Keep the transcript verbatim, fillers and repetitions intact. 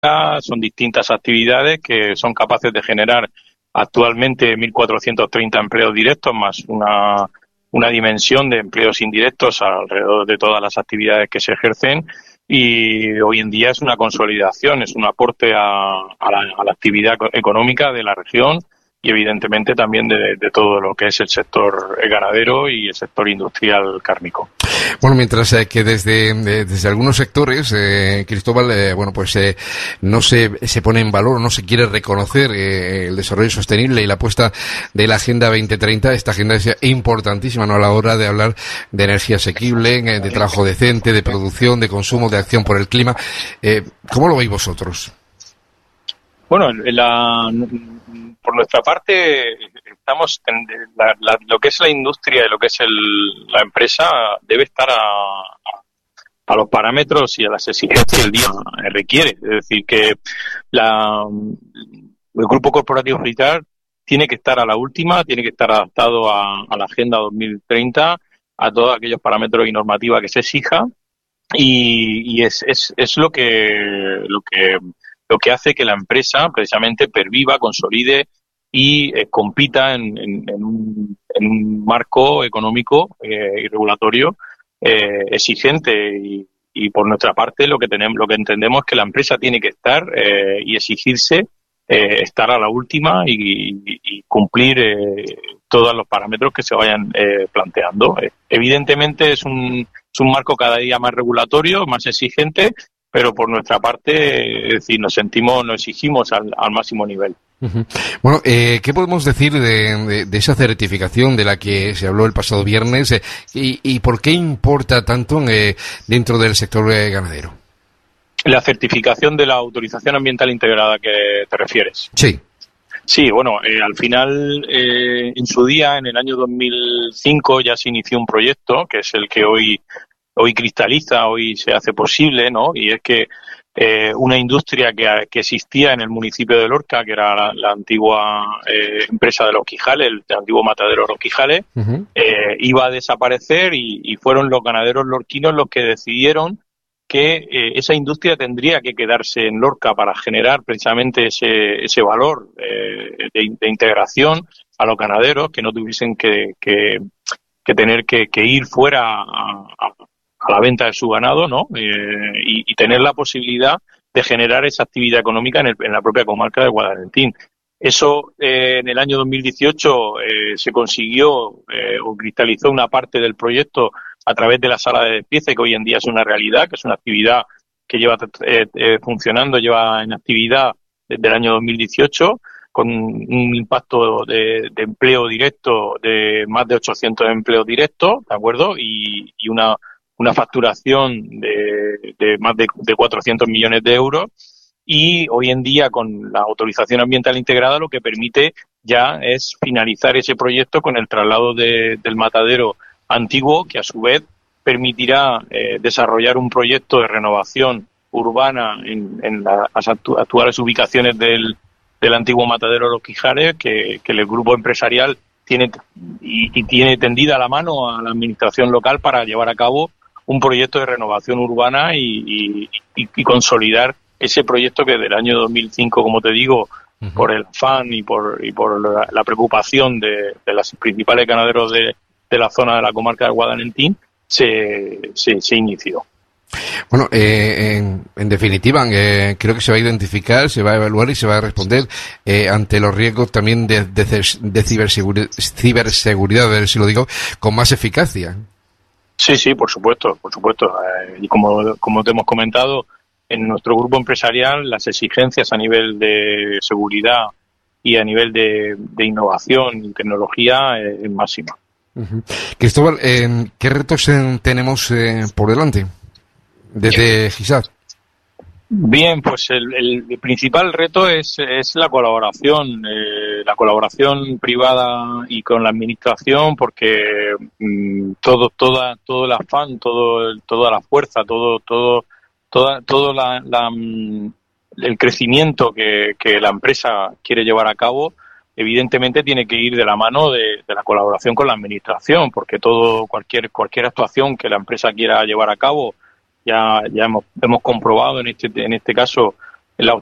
son distintas actividades que son capaces de generar actualmente mil cuatrocientos treinta empleos directos más una, una dimensión de empleos indirectos alrededor de todas las actividades que se ejercen, y hoy en día es una consolidación, es un aporte a, a, la, a la actividad económica de la región y evidentemente también de, de todo lo que es el sector ganadero y el sector industrial cárnico. Bueno, mientras eh, que desde de, desde algunos sectores, eh, Cristóbal, eh, bueno, pues eh, no se se pone en valor, no se quiere reconocer eh, el desarrollo sostenible y la apuesta de la Agenda veinte treinta. Esta agenda es importantísima, ¿no?, a la hora de hablar de energía asequible, eh, de trabajo decente, de producción, de consumo, de acción por el clima. Eh, ¿Cómo lo veis vosotros? Bueno, la, por nuestra parte, estamos en la, la, lo que es la industria y lo que es el, la empresa debe estar a, a, a los parámetros y a las exigencias que el día requiere. Es decir, que la, el Grupo Corporativo Militar tiene que estar a la última, tiene que estar adaptado a, a la Agenda dos mil treinta, a todos aquellos parámetros y normativa que se exija, y, y es, es, es lo que lo que lo que hace que la empresa precisamente perviva, consolide y eh, compita en, en, en, un, en un marco económico eh, y regulatorio eh, exigente, y, y por nuestra parte lo que tenemos, lo que entendemos es que la empresa tiene que estar eh, y exigirse eh, estar a la última y, y, y cumplir eh, todos los parámetros que se vayan eh, planteando. Eh, evidentemente es un, es un marco cada día más regulatorio, más exigente, pero por nuestra parte, es decir, nos sentimos, nos exigimos al, al máximo nivel. Uh-huh. Bueno, eh, ¿qué podemos decir de, de, de esa certificación de la que se habló el pasado viernes eh, y, y por qué importa tanto eh, dentro del sector eh, ganadero? La certificación de la autorización ambiental integrada que te refieres. Sí. Sí, bueno, eh, al final, eh, en su día, en el año dos mil cinco, ya se inició un proyecto, que es el que hoy hoy cristaliza, hoy se hace posible, ¿no? Y es que eh, una industria que, que existía en el municipio de Lorca, que era la, la antigua eh, empresa de Los Quijales, el, el antiguo matadero Los Quijales, uh-huh. eh, iba a desaparecer, y, y fueron los ganaderos lorquinos los que decidieron que eh, esa industria tendría que quedarse en Lorca para generar precisamente ese, ese valor eh, de, de integración a los ganaderos, que no tuviesen que, que, que tener que, que ir fuera a, a a la venta de su ganado, ¿no? Eh, y, y tener la posibilidad de generar esa actividad económica en, el, en la propia comarca de Guadalentín. Eso eh, en el año dos mil dieciocho eh, se consiguió eh, o cristalizó una parte del proyecto a través de la sala de despiece, que hoy en día es una realidad, que es una actividad que lleva eh, eh, funcionando, lleva en actividad desde el año dos mil dieciocho, con un impacto de, de empleo directo de más de ochocientos empleos directos, ¿de acuerdo? Y, y una una facturación de, de más de, de cuatrocientos millones de euros, y hoy en día con la autorización ambiental integrada lo que permite ya es finalizar ese proyecto con el traslado de, del matadero antiguo, que a su vez permitirá eh, desarrollar un proyecto de renovación urbana en, en las actuales ubicaciones del, del antiguo matadero Los Quijales, que, que el grupo empresarial tiene y, y tiene tendida la mano a la administración local para llevar a cabo un proyecto de renovación urbana y, y, y consolidar ese proyecto que desde el año dos mil cinco, como te digo, uh-huh. por el afán y por y por la, la preocupación de, de los principales ganaderos de, de la zona de la comarca de Guadalentín, se, se, se inició. Bueno, eh, en, en definitiva, eh, creo que se va a identificar, se va a evaluar y se va a responder eh, ante los riesgos también de, de, de ciberseguridad, ciberseguridad, a ver si lo digo, con más eficacia. Sí, sí, por supuesto, por supuesto. Eh, y como, como te hemos comentado, en nuestro grupo empresarial las exigencias a nivel de seguridad y a nivel de, de innovación y tecnología eh, es máxima. Uh-huh. Cristóbal, eh, ¿qué retos eh, tenemos eh, por delante desde GISAD? Bien, pues el, el principal reto es, es la colaboración, eh, la colaboración privada y con la administración, porque mmm, todo, toda, todo el afán, todo, toda la fuerza, todo, todo, toda, todo la, la, el crecimiento que, que la empresa quiere llevar a cabo, evidentemente tiene que ir de la mano de, de la colaboración con la administración, porque todo, cualquier, cualquier actuación que la empresa quiera llevar a cabo, Ya, ya hemos, hemos comprobado en este, en este caso